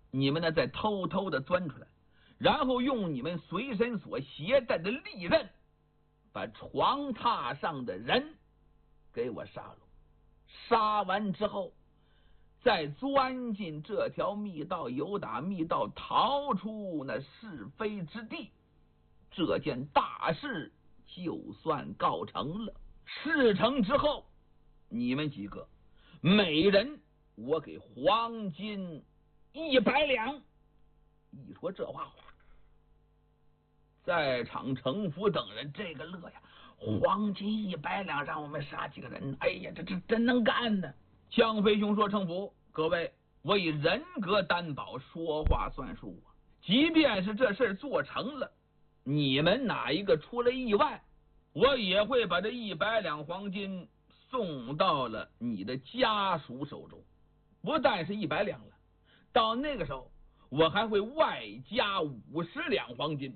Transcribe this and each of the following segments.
你们呢再偷偷的钻出来，然后用你们随身所携带的利刃，把床榻上的人给我杀了。杀完之后，再钻进这条密道，由打密道逃出那是非之地，这件大事就算告成了。事成之后，你们几个每人我给黄金100两。一说这话，在场程福等人这个乐呀，黄金100两让我们杀几个人？哎呀，这真能干呢！江飞兄说：“程福，各位，我以人格担保，说话算数啊。即便是这事做成了，你们哪一个出了意外，我也会把这100两黄金送到了你的家属手中。不但是100两了，到那个时候，我还会外加50两黄金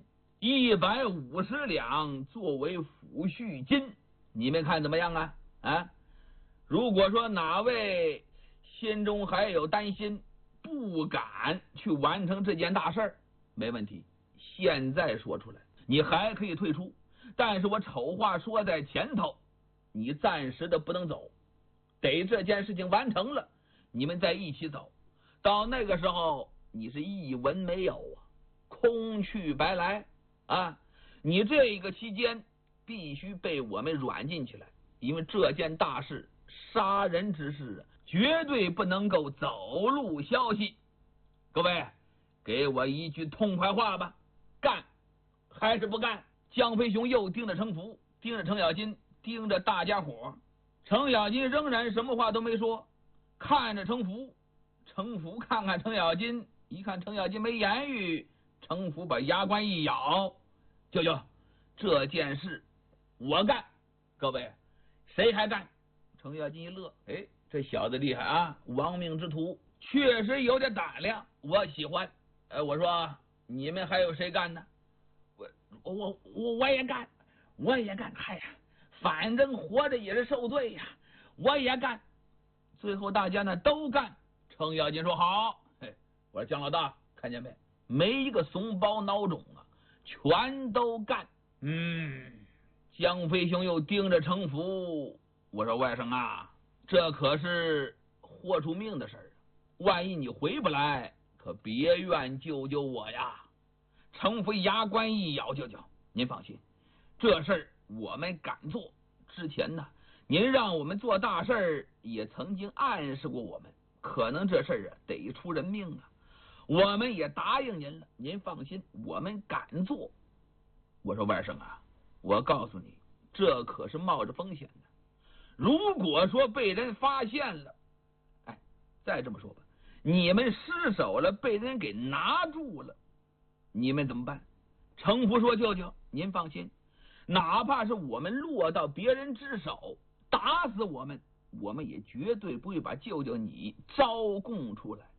，150两作为抚恤金。你们看怎么样啊？啊！如果说哪位心中还有担心，不敢去完成这件大事儿，没问题，现在说出来，你还可以退出。但是我丑话说在前头，你暂时的不能走，得这件事情完成了，你们再一起走。到那个时候，你是一文没有啊，空去白来啊！你这个期间必须被我们软禁起来，因为这件大事，杀人之事啊，绝对不能够走漏消息。各位，给我一句痛快话吧，干还是不干？江飞雄又盯着程福，盯着程咬金，盯着大家伙。程咬金仍然什么话都没说，看着程福。程福看看程咬金，一看程咬金没言语，程福把牙关一咬：“舅舅，这件事我干，各位谁还干？”程咬金一乐：“哎，这小子厉害啊，亡命之徒，确实有点胆量，我喜欢。我说你们还有谁干呢？”我也干，我也干。哎呀，反正活着也是受罪呀，我也干。最后大家呢都干。程咬金说：“好。”我说：“江老大，看见没？没一个怂包孬种啊，全都干。”江飞兄又盯着程福，我说：“外甥啊，这可是豁出命的事儿，万一你回不来，可别怨舅舅我呀。”程福牙关一咬：“舅舅，您放心，这事儿我们敢做。之前呢，您让我们做大事儿，也曾经暗示过我们，可能这事儿啊得出人命啊，我们也答应您了。您放心，我们敢做。”我说：“外甥啊，我告诉你，这可是冒着风险的。如果说被人发现了，再这么说吧，你们失手了，被人给拿住了，你们怎么办？”程福说：“舅舅，您放心，哪怕是我们落到别人之手，打死我们也绝对不会把舅舅你招供出来。”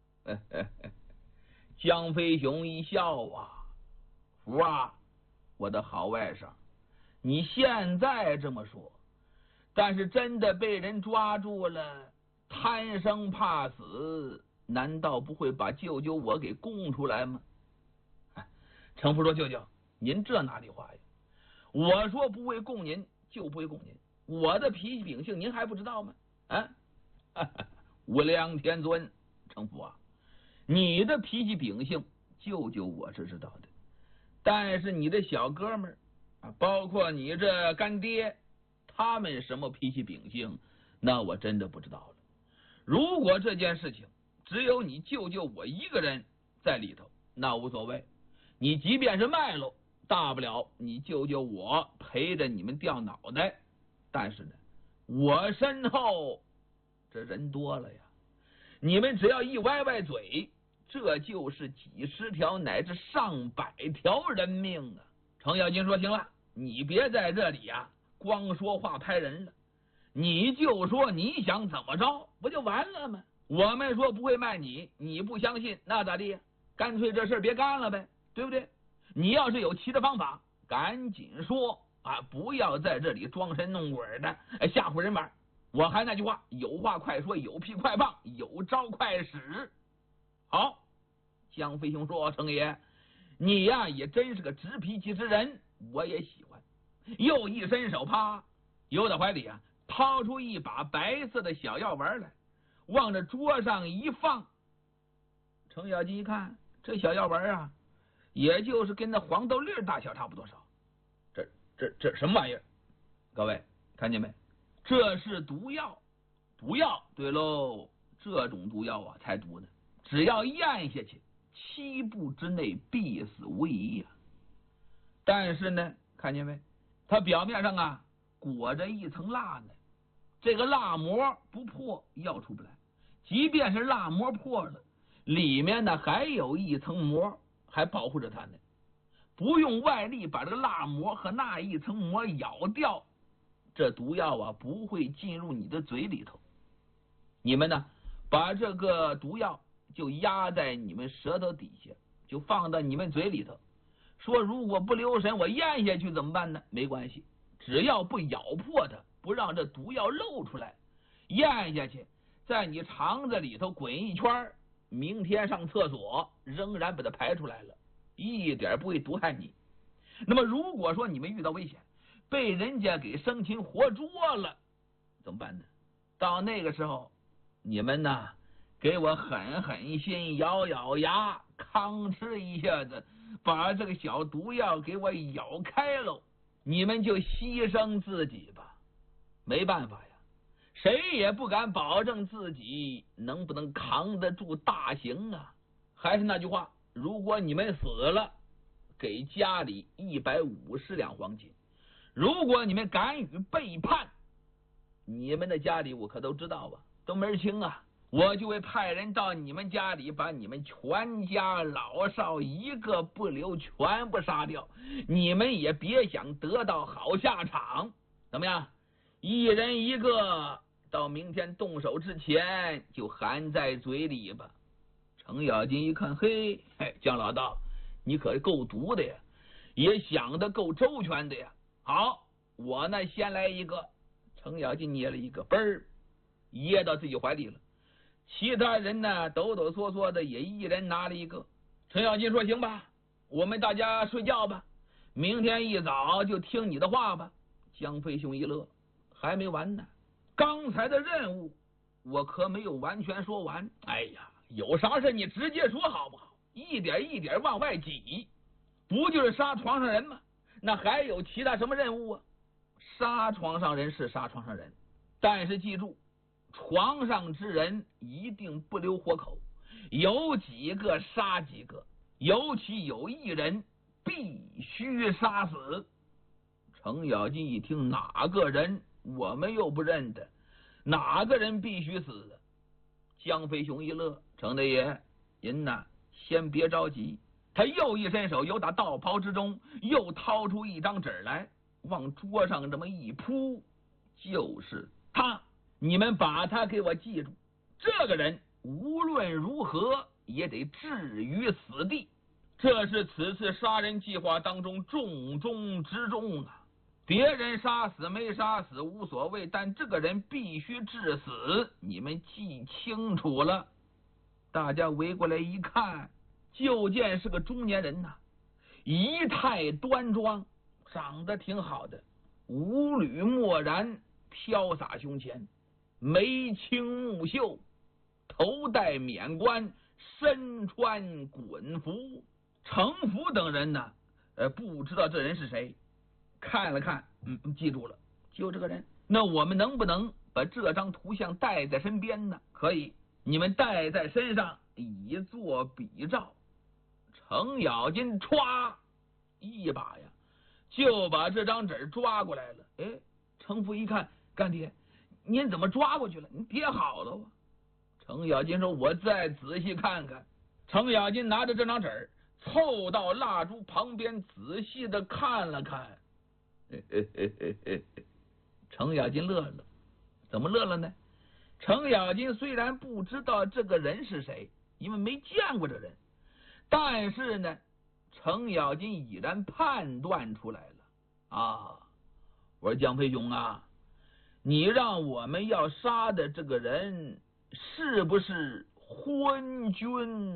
江飞雄一笑啊：“福啊，我的好外甥，你现在这么说，但是真的被人抓住了，贪生怕死，难道不会把舅舅我给供出来吗？”程福说：“舅舅，您这哪里话呀？我说不会供您就不会供您，我的脾气秉性您还不知道吗？”无量天尊，程福啊，你的脾气秉性舅舅我是知道的，但是你的小哥们儿包括你这干爹，他们什么脾气秉性，那我真的不知道了。如果这件事情只有你舅舅我一个人在里头，那无所谓，你即便是卖了，大不了你舅舅我陪着你们掉脑袋。但是呢，我身后这人多了呀，你们只要一歪歪嘴，这就是几十条乃至上百条人命啊！程咬金说：“行了，你别在这里呀光说话拍人了，你就说你想怎么着，不就完了吗？我们说不会卖你，你不相信，那咋地？干脆这事别干了呗，对不对？你要是有其他方法，赶紧说啊，不要在这里装神弄鬼的吓唬人玩。我还那句话，有话快说，有屁快放，有招快使。”好， 江飞兄说：“程爷，你呀也真是个直脾气之人，我也喜欢。”又一伸手，啪，由在怀里啊掏出一把白色的小药丸来，往这桌上一放。程咬金一看，这小药丸啊，也就是跟那黄豆粒大小差不多少。这什么玩意儿？各位看见没？这是毒药，毒药。对喽，这种毒药啊才毒呢，只要咽下去，7步之内必死无疑呀。但是呢，看见没？它表面上啊裹着一层蜡呢，这个蜡膜不破，药出不来。即便是蜡膜破了，里面呢还有一层膜还保护着它呢。不用外力把这个蜡膜和那一层膜咬掉，这毒药啊不会进入你的嘴里头。你们呢把这个毒药就压在你们舌头底下，就放到你们嘴里头，说如果不留神我咽下去怎么办呢？没关系，只要不咬破它，不让这毒药漏出来，咽下去在你肠子里头滚一圈，明天上厕所仍然把它排出来了，一点不会毒害你。那么如果说你们遇到危险，被人家给生擒活捉了怎么办呢？到那个时候你们呢给我狠狠心，咬咬牙，吭哧一下子把这个小毒药给我咬开喽，你们就牺牲自己吧。没办法呀，谁也不敢保证自己能不能扛得住大刑啊。还是那句话，如果你们死了，给家里150两黄金；如果你们敢于背叛，你们的家里我可都知道吧，都门清啊，我就会派人到你们家里，把你们全家老少一个不留全部杀掉，你们也别想得到好下场。怎么样？一人一个，到明天动手之前就含在嘴里吧。程咬金一看，嘿，姜老道，你可够毒的呀，也想得够周全的呀。好，我呢先来一个。程咬金捏了一个，嘣儿噎到自己怀里了。其他人呢抖抖嗦嗦的也一人拿了一个。程咬金说：“行吧，我们大家睡觉吧，明天一早就听你的话吧。”江飞兄一乐，还没完呢，刚才的任务我可没有完全说完。哎呀，有啥事你直接说好不好？一点一点往外挤，不就是杀床上人吗？那还有其他什么任务啊？杀床上人是杀床上人，但是记住，床上之人一定不留活口，有几个杀几个，尤其有一人必须杀死。程咬金一听，哪个人？我们又不认得，哪个人必须死？江飞兄一乐，程大爷，您呐先别着急。他又一伸手，由打道袍之中又掏出一张纸来，往桌上这么一铺，就是他。你们把他给我记住，这个人无论如何也得置于死地。这是此次杀人计划当中重中之重啊！别人杀死没杀死无所谓，但这个人必须致死，你们记清楚了。大家围过来一看，就见是个中年人呐，仪态端庄，长得挺好的，五缕墨然飘洒胸前，眉清目秀，头戴冕冠，身穿衮服。程福等人呢不知道这人是谁，看了看，记住了，就这个人。那我们能不能把这张图像带在身边呢？可以，你们带在身上以作比照。程咬金歘一把呀就把这张纸抓过来了。程福一看，干爹您怎么抓过去了？你别好了啊。程咬金说：“我再仔细看看。”程咬金拿着这张纸凑到蜡烛旁边仔细的看了看。程咬金乐了。怎么乐了呢？程咬金虽然不知道这个人是谁，因为没见过这人，但是呢程咬金已然判断出来了啊！我说江飞兄啊，你让我们要杀的这个人是不是昏君